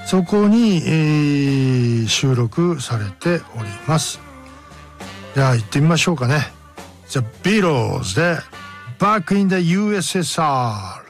そこに、収録されております。じゃあ行ってみましょうかね。The Beatles で Back in the USSR。